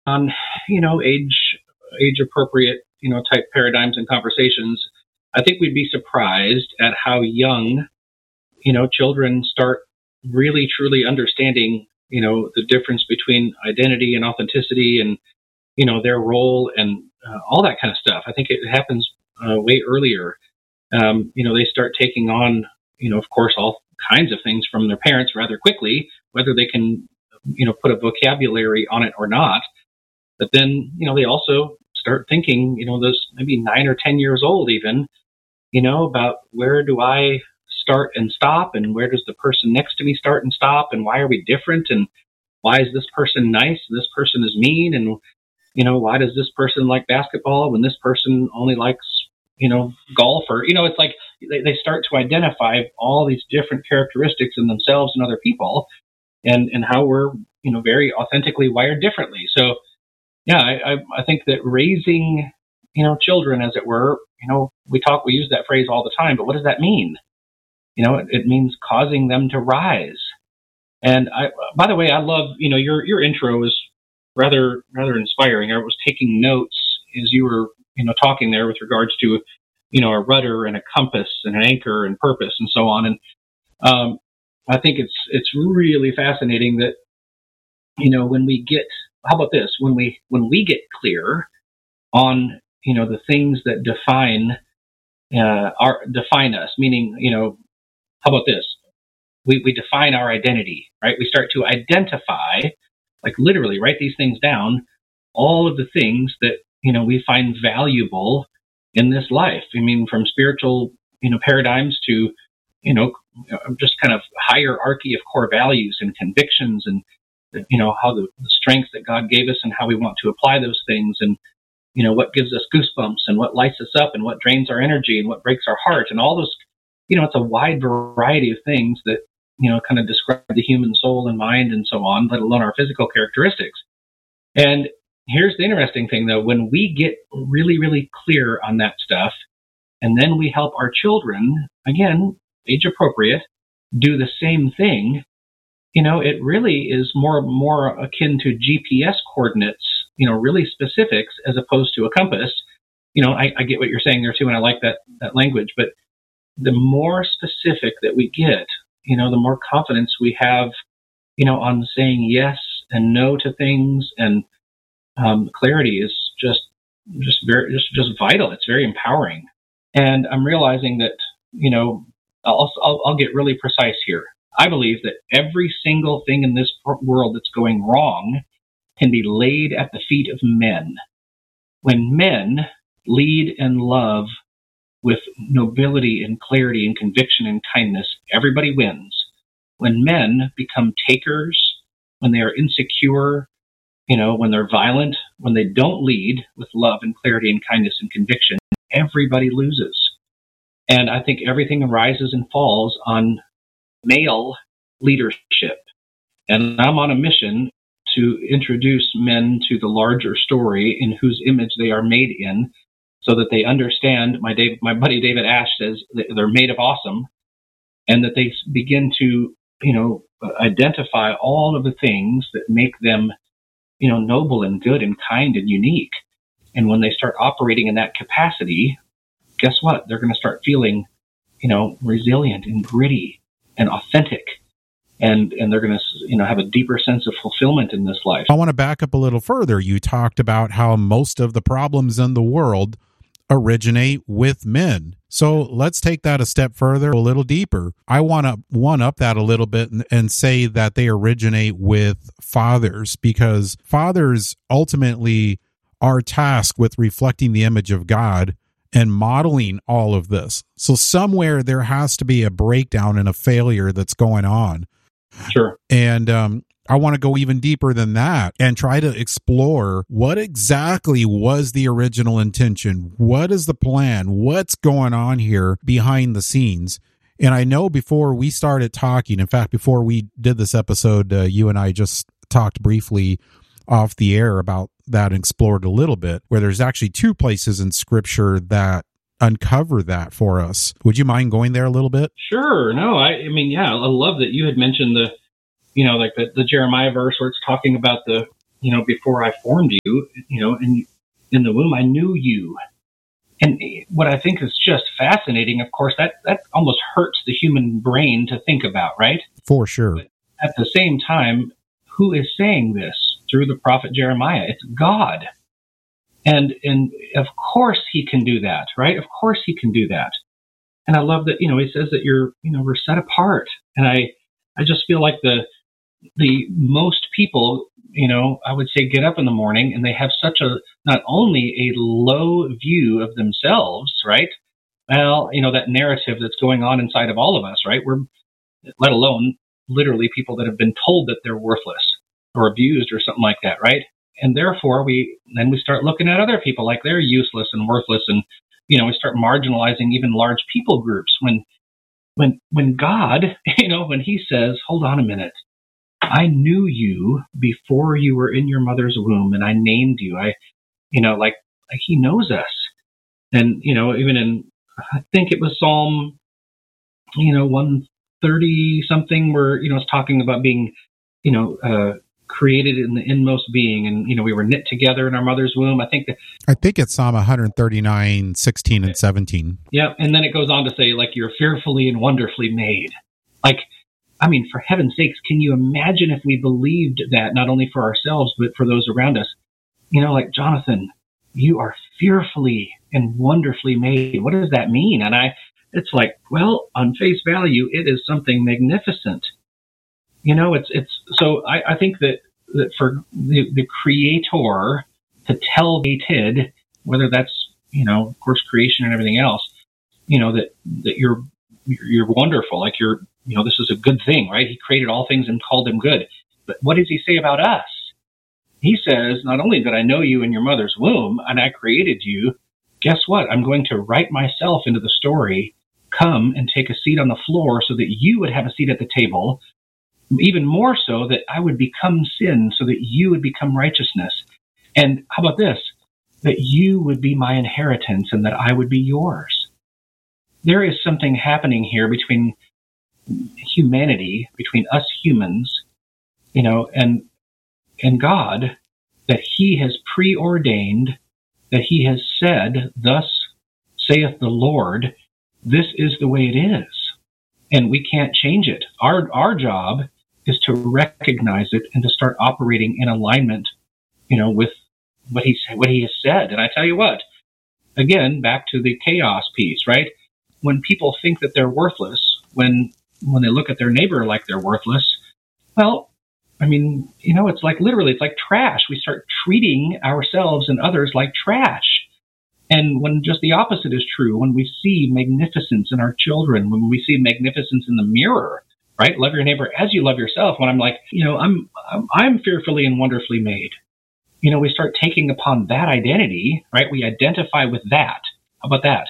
on, age appropriate, type paradigms and conversations, I think we'd be surprised at how young, children start really truly understanding, the difference between identity and authenticity and, their role and all that kind of stuff. I think it happens way earlier. They start taking on, of course, all kinds of things from their parents rather quickly, whether they can, put a vocabulary on it or not. But then, they also start thinking, those maybe 9 or 10 years old even, about where do I start and stop, and where does the person next to me start and stop, and why are we different, and why is this person nice and this person is mean, and why does this person like basketball when this person only likes golf, or it's like they start to identify all these different characteristics in themselves and other people, and how we're very authentically wired differently. So yeah, I think that raising children, as it were, we use that phrase all the time, but what does that mean? It means causing them to rise. And by the way, I love, your intro is rather inspiring. I was taking notes as you were, talking there with regards to, a rudder and a compass and an anchor and purpose and so on. And I think it's really fascinating that, when we get, how about this? When we get clear on, the things that define us, meaning, how about this? We define our identity, right? We start to identify, like literally write these things down, all of the things that, we find valuable in this life. I mean, from spiritual, paradigms to, just kind of hierarchy of core values and convictions and, how the strength that God gave us and how we want to apply those things, and, what gives us goosebumps and what lights us up and what drains our energy and what breaks our heart and all those, it's a wide variety of things that, kind of describe the human soul and mind and so on, let alone our physical characteristics. And here's the interesting thing, though. When we get really, really clear on that stuff, and then we help our children, again, age appropriate, do the same thing, it really is more akin to GPS coordinates, really specifics, as opposed to a compass. I get what you're saying there too, and I like that language. But the more specific that we get, the more confidence we have, on saying yes and no to things, and clarity is just vital. It's very empowering, and I'm realizing that I'll get really precise here. I believe that every single thing in this world that's going wrong can be laid at the feet of men. When men lead and love with nobility and clarity and conviction and kindness, everybody wins. When men become takers, when they are insecure, when they're violent, when they don't lead with love and clarity and kindness and conviction, everybody loses. And I think everything rises and falls on male leadership. And I'm on a mission to introduce men to the larger story in whose image they are made in, so that they understand, my buddy David Ash says, that they're made of awesome, and that they begin to, identify all of the things that make them, noble and good and kind and unique. And when they start operating in that capacity, guess what? They're going to start feeling, resilient and gritty and authentic. And they're going to, have a deeper sense of fulfillment in this life. I want to back up a little further. You talked about how most of the problems in the world originate with men. So let's take that a step further, a little deeper. I want to one-up that a little bit and say that they originate with fathers, because fathers ultimately are tasked with reflecting the image of God and modeling all of this. So somewhere there has to be a breakdown and a failure that's going on. Sure. And I want to go even deeper than that and try to explore what exactly was the original intention. What is the plan? What's going on here behind the scenes? And I know before we started talking, in fact, before we did this episode, you and I just talked briefly off the air about that and explored a little bit, where there's actually 2 places in Scripture that uncover that for us. Would you mind going there a little bit? Sure. No, I mean, yeah, I love that you had mentioned the Jeremiah verse where it's talking about the before I formed you, and in the womb, I knew you. And what I think is just fascinating, of course, that almost hurts the human brain to think about, right? For sure. But at the same time, who is saying this through the prophet Jeremiah? It's God. And of course he can do that, right? Of course he can do that. And I love that, he says that we're set apart. And I just feel like the most people, I would say get up in the morning and they have such not only a low view of themselves, right? Well, that narrative that's going on inside of all of us, right? We're, let alone literally people that have been told that they're worthless or abused or something like that, right? And therefore we start looking at other people like they're useless and worthless, and we start marginalizing even large people groups when God, when he says, hold on a minute, I knew you before you were in your mother's womb, and I named you. Like he knows us. And, even in, I think it was Psalm, 130 something, where, it's talking about being, created in the inmost being, and, we were knit together in our mother's womb. I think it's Psalm 139, 16 and 17. Yeah. And then it goes on to say, like, you're fearfully and wonderfully made. Like, for heaven's sakes, can you imagine if we believed that, not only for ourselves, but for those around us? Like, Jonathan, you are fearfully and wonderfully made. What does that mean? And it's like, well, on face value, it is something magnificent. So I think that for the creator to tell David, whether that's, of course, creation and everything else, that you're wonderful, like this is a good thing, right? He created all things and called them good. But what does he say about us? He says, not only did I know you in your mother's womb and I created you, guess what? I'm going to write myself into the story, come and take a seat on the floor so that you would have a seat at the table, even more so that I would become sin so that you would become righteousness. And how about this? That you would be my inheritance and that I would be yours. There is something happening here between humanity, between us humans, and God, that he has preordained, that he has said, thus saith the Lord, this is the way it is. And we can't change it. Our job is to recognize it and to start operating in alignment, with what he has said. And I tell you what, again, back to the chaos piece, right? When people think that they're worthless, when they look at their neighbor like they're worthless, well, it's like literally, it's like trash. We start treating ourselves and others like trash. And when just the opposite is true, when we see magnificence in our children, when we see magnificence in the mirror, right? Love your neighbor as you love yourself. When I'm like, I'm fearfully and wonderfully made. We start taking upon that identity, right? We identify with that. How about that?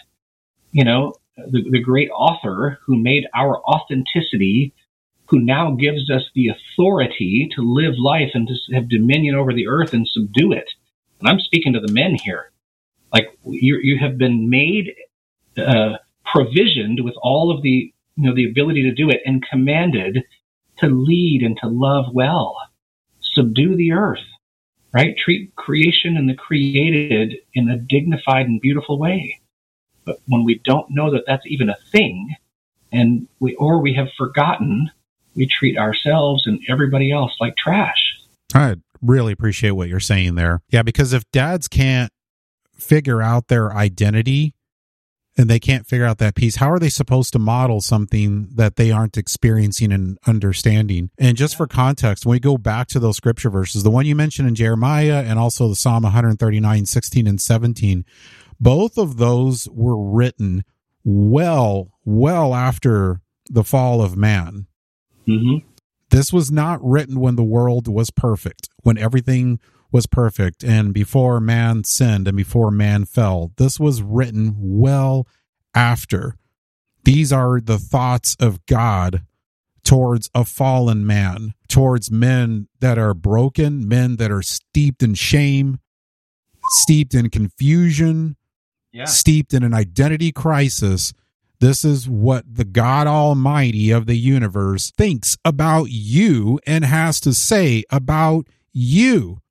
The great author who made our authenticity, who now gives us the authority to live life and to have dominion over the earth and subdue it. And I'm speaking to the men here. Like, you have been made, provisioned with all of the, the ability to do it, and commanded to lead and to love well. Subdue the earth, right? Treat creation and the created in a dignified and beautiful way. But when we don't know that that's even a thing, and we have forgotten, we treat ourselves and everybody else like trash. I really appreciate what you're saying there. Yeah, because if dads can't figure out their identity and they can't figure out that piece, how are they supposed to model something that they aren't experiencing and understanding? And just for context, when we go back to those scripture verses, the one you mentioned in Jeremiah and also the Psalm 139, 16 and 17, both of those were written well after the fall of man. Mm-hmm. This was not written when the world was perfect, when everything was perfect, and before man sinned and before man fell. This was written well after. These are the thoughts of God towards a fallen man, towards men that are broken, men that are steeped in shame, steeped in confusion, steeped in an identity crisis. This is what the God Almighty of the universe thinks about you and has to say about you.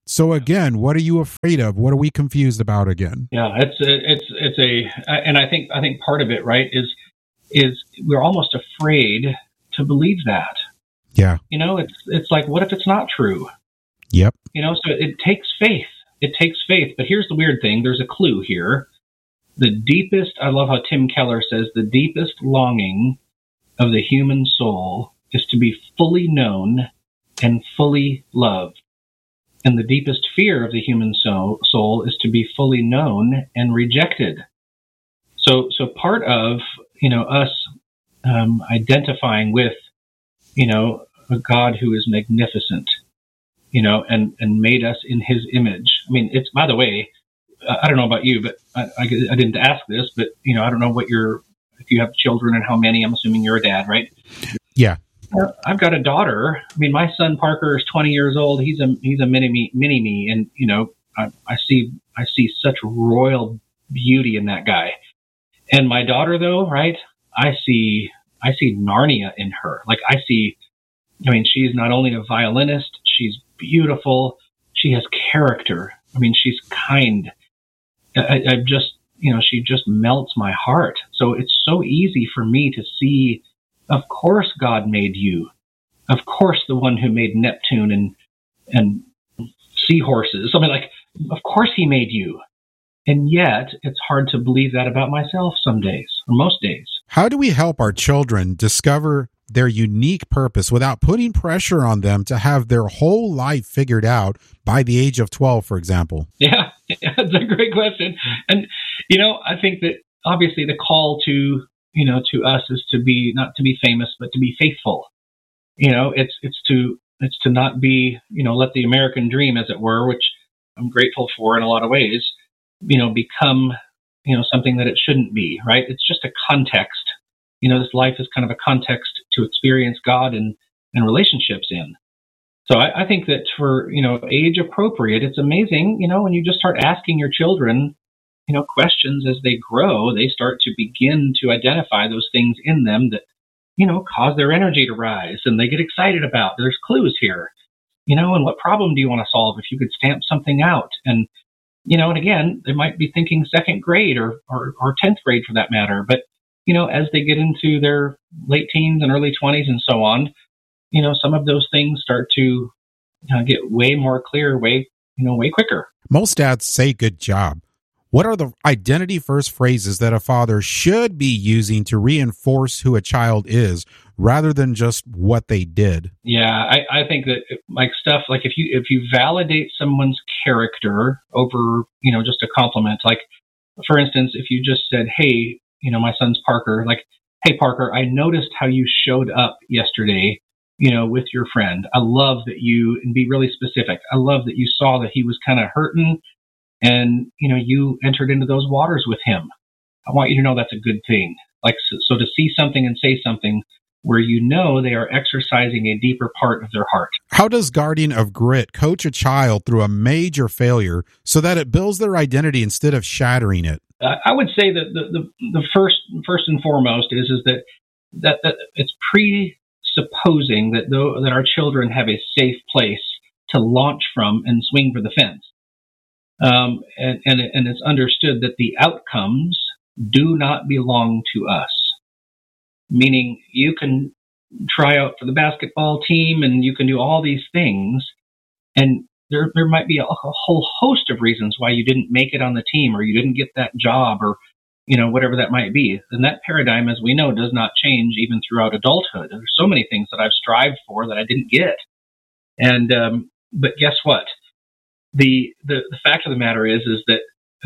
So again, what are you afraid of? What are we confused about again? Yeah, and I think part of it, right, is we're almost afraid to believe that. Yeah. It's like, what if it's not true? Yep. So it takes faith. It takes faith. But here's the weird thing. There's a clue here. I love how Tim Keller says, the deepest longing of the human soul is to be fully known and fully loved. And the deepest fear of the human soul is to be fully known and rejected. So part of, us identifying with, a God who is magnificent, and made us in his image. I mean, it's, by the way, I don't know about you, but I didn't ask this, but, I don't know if you have children and how many. I'm assuming you're a dad, right? Yeah. I've got a daughter. I mean, my son Parker is 20 years old. He's a mini me, and I see such royal beauty in that guy. And my daughter, though, right? I see Narnia in her. Like she's not only a violinist, she's beautiful. She has character. I mean, she's kind. She just melts my heart. So it's so easy for me to see. Of course God made you. Of course the one who made Neptune and seahorses. I mean, of course he made you. And yet it's hard to believe that about myself some days, or most days. How do we help our children discover their unique purpose without putting pressure on them to have their whole life figured out by the age of 12, for example? Yeah, that's a great question. And, I think that obviously the call to us is to be, not to be famous, but to be faithful. It's to not be, let the American dream, as it were, which I'm grateful for in a lot of ways, become, something that it shouldn't be, right? It's just a context. This life is kind of a context to experience God and relationships in. So I think that for, age appropriate, it's amazing, when you just start asking your children, questions as they grow, they start to begin to identify those things in them that, cause their energy to rise and they get excited about. There's clues here, and what problem do you want to solve if you could stamp something out? And, and again, they might be thinking second grade or 10th grade for that matter. But, as they get into their late teens and early 20s and so on, some of those things start to get way more clear, way quicker. Most dads say good job. What are the identity first phrases that a father should be using to reinforce who a child is rather than just what they did? Yeah, I think that stuff like if you validate someone's character over, just a compliment, like for instance, if you just said, hey, my son's Parker, like, hey, Parker, I noticed how you showed up yesterday, with your friend. I love that and be really specific. I love that you saw that he was kind of hurting and, you entered into those waters with him. I want you to know that's a good thing. Like, so to see something and say something where they are exercising a deeper part of their heart. How does Guardian of Grit coach a child through a major failure so that it builds their identity instead of shattering it? I would say that the first and foremost is that it's presupposing that our children have a safe place to launch from and swing for the fence. And it's understood that the outcomes do not belong to us. Meaning you can try out for the basketball team and you can do all these things, and there might be a whole host of reasons why you didn't make it on the team or you didn't get that job or, whatever that might be. And that paradigm, as we know, does not change even throughout adulthood. There's so many things that I've strived for that I didn't get. And, but guess what? The fact of the matter is that,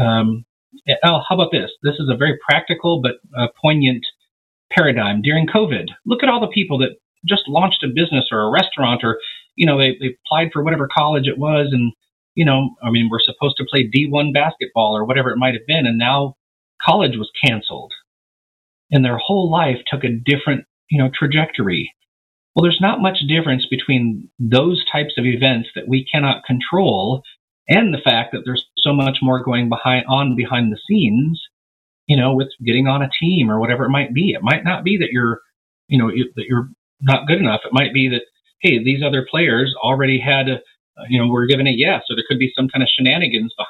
how about this? This is a very practical but poignant paradigm during COVID. Look at all the people that just launched a business or a restaurant or, they applied for whatever college it was. And, we're supposed to play D1 basketball or whatever it might have been. And now college was canceled and their whole life took a different, trajectory. Well, there's not much difference between those types of events that we cannot control and the fact that there's so much more going behind the scenes, with getting on a team or whatever it might be. It might not be that you're not good enough. It might be that, hey, these other players already had we're given a yes, or there could be some kind of shenanigans behind